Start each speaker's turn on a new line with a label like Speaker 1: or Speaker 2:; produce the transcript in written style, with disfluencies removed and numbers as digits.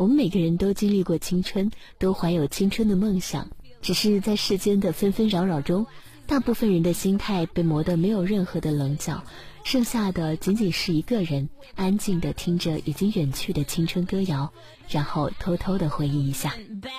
Speaker 1: 我们每个人都经历过青春，都怀有青春的梦想，只是在世间的纷纷扰扰中，大部分人的心态被磨得没有任何的棱角，剩下的仅仅是一个人安静地听着已经远去的青春歌谣，然后偷偷地回忆一下。